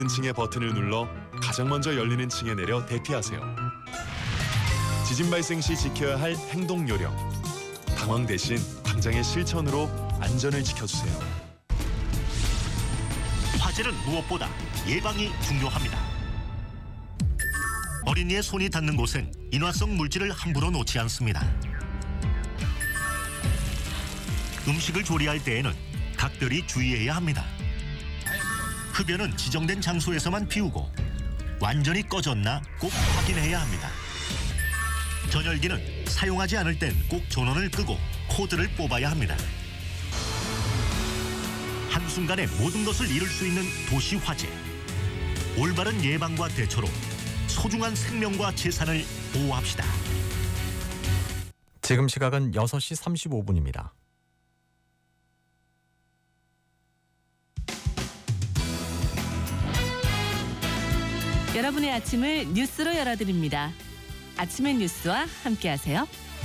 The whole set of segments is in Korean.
층의 버튼을 눌러 가장 먼저 열리는 층에 내려 대피하세요. 지진 발생 시 지켜야 할 행동 요령. 당황 대신 당장의 실천으로 안전을 지켜주세요. 화재는 무엇보다 예방이 중요합니다. 어린이의 손이 닿는 곳엔 인화성 물질을 함부로 놓지 않습니다. 음식을 조리할 때에는 각별히 주의해야 합니다. 흡연은 지정된 장소에서만 피우고 완전히 꺼졌나 꼭 확인해야 합니다. 전열기는 사용하지 않을 땐 꼭 전원을 끄고 코드를 뽑아야 합니다. 한순간에 모든 것을 잃을 수 있는 도시 화재. 올바른 예방과 대처로 소중한 생명과 재산을 보호합시다. 지금 시각은 6시 35분입니다. 여러분의 아침을 뉴스로 열어드립니다. 아침의 뉴스와 함께하세요.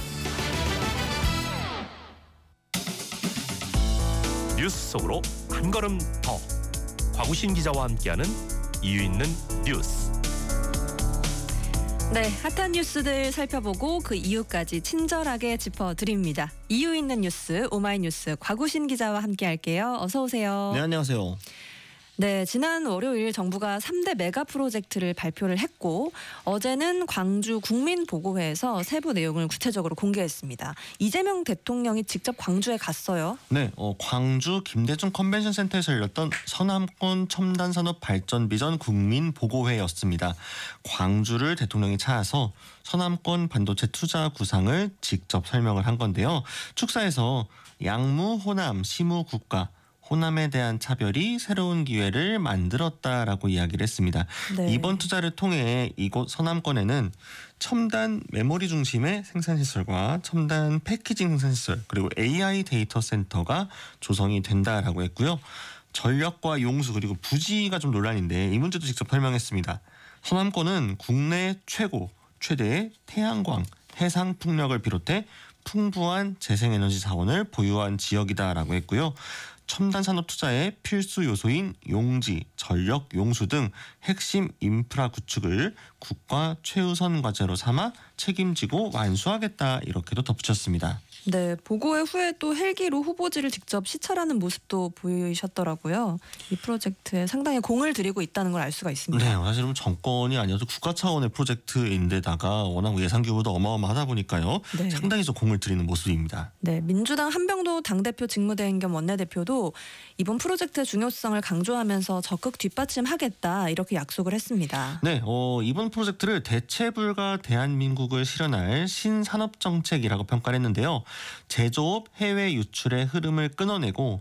뉴스 속으로 한 걸음 더. 곽우신 기자와 함께하는 이유 있는 뉴스. 네, 핫한 뉴스들 살펴보고 그 이유까지 친절하게 짚어드립니다. 이유 있는 뉴스, 오마이뉴스 곽우신 기자와 함께할게요. 어서 오세요. 네, 안녕하세요. 네, 지난 월요일 정부가 3대 메가 프로젝트를 발표를 했고 어제는 광주 국민보고회에서 세부 내용을 구체적으로 공개했습니다. 이재명 대통령이 직접 광주에 갔어요. 네, 광주 김대중 컨벤션 센터에서 열렸던 서남권 첨단산업 발전 비전 국민보고회였습니다. 광주를 대통령이 찾아서 서남권 반도체 투자 구상을 직접 설명을 한 건데요. 축사에서 양무, 호남, 시무, 국가 호남에 대한 차별이 새로운 기회를 만들었다라고 이야기를 했습니다. 네. 이번 투자를 통해 이곳 서남권에는 첨단 메모리 중심의 생산시설과 첨단 패키징 생산시설 그리고 AI 데이터 센터가 조성이 된다라고 했고요. 전력과 용수 그리고 부지가 좀 논란인데 이 문제도 직접 설명했습니다. 서남권은 국내 최대의 태양광, 해상풍력을 비롯해 풍부한 재생에너지 자원을 보유한 지역이다라고 했고요. 첨단 산업 투자의 필수 요소인 용지, 전력, 용수 등 핵심 인프라 구축을 국가 최우선 과제로 삼아 책임지고 완수하겠다 이렇게도 덧붙였습니다. 네, 보고회 후에 또 헬기로 후보지를 직접 시찰하는 모습도 보이셨더라고요. 이 프로젝트에 상당히 공을 들이고 있다는 걸 알 수가 있습니다. 네, 사실은 정권이 아니어도 국가 차원의 프로젝트인데다가 워낙 예산 규모도 어마어마하다 보니까요. 네. 상당히 좀 공을 들이는 모습입니다. 네, 민주당 한병도 당대표 직무대행 겸 원내대표도 이번 프로젝트의 중요성을 강조하면서 적극 뒷받침하겠다 이렇게 약속을 했습니다. 네, 이번 프로젝트를 대체 불가 대한민국을 실현할 신산업 정책이라고 평가를 했는데요. 제조업 해외 유출의 흐름을 끊어내고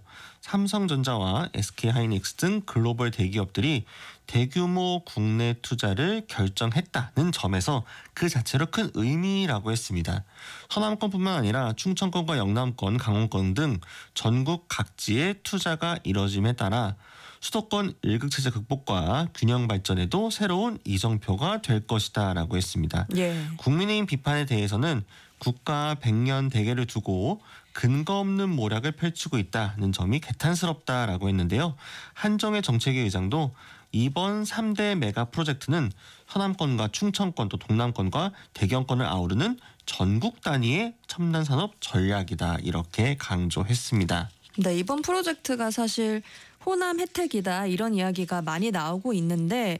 삼성전자와 SK하이닉스 등 글로벌 대기업들이 대규모 국내 투자를 결정했다는 점에서 그 자체로 큰 의미라고 했습니다. 서남권뿐만 아니라 충청권과 영남권, 강원권 등 전국 각지의 투자가 이뤄짐에 따라 수도권 일극체제 극복과 균형 발전에도 새로운 이정표가 될 것이다라고 했습니다. 예. 국민의힘 비판에 대해서는 국가 100년 대계를 두고 근거 없는 모략을 펼치고 있다는 점이 개탄스럽다라고 했는데요. 한정혜 정책위 의장도 이번 3대 메가 프로젝트는 서남권과 충청권 또 동남권과 대경권을 아우르는 전국 단위의 첨단 산업 전략이다 이렇게 강조했습니다. 네, 이번 프로젝트가 사실 호남 혜택이다 이런 이야기가 많이 나오고 있는데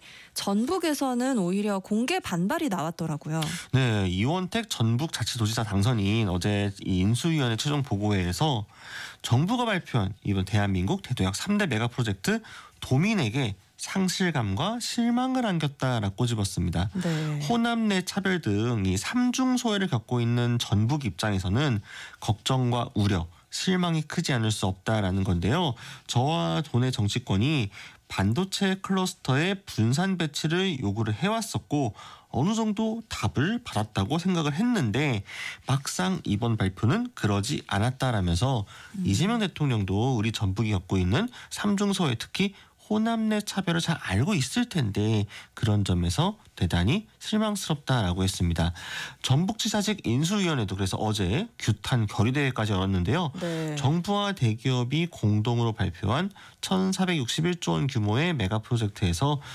전북에서는 오히려 공개 반발이 나왔더라고요. 네, 이원택 전북자치도지사 당선인 어제 이 인수위원회 최종 보고회에서 정부가 발표한 이번 대한민국 대도약 3대 메가 프로젝트 도민에게 상실감과 실망을 안겼다라고 꼬집었습니다. 네. 호남 내 차별 등 이 삼중 소외를 겪고 있는 전북 입장에서는 걱정과 우려, 실망이 크지 않을 수 없다라는 건데요. 저와 도내 정치권이 반도체 클러스터의 분산 배치를 요구를 해왔었고 어느 정도 답을 받았다고 생각을 했는데 막상 이번 발표는 그러지 않았다라면서 이재명 대통령도 우리 전북이 겪고 있는 삼중 소외 특히 호남 내 차별을 잘 알고 있을 텐데 그런 점에서 대단히 실망스럽다라고 했습니다. 전북지사직 인수위원회도 그래서 어제 규탄 결의대회까지 열었는데요. 네. 정부와 대기업이 공동으로 발표한 1,461조 원 규모의 메가 프로젝트에서